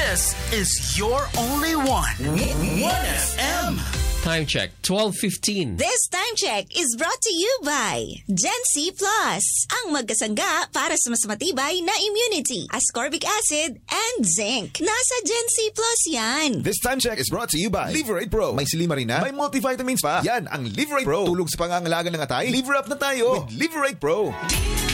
This is your only one. 1FM. Time check, 12:15. This time check is brought to you by Gen C Plus, ang magkasangga para sa mas matibay na immunity, ascorbic acid, and zinc. Nasa Gen C Plus yan. This time check is brought to you by Liverate Pro. May silimarina, may multivitamins pa. Yan ang Liverate Pro. Tulog sa pangangalaga ng atay, liver up na tayo with Liverate Pro.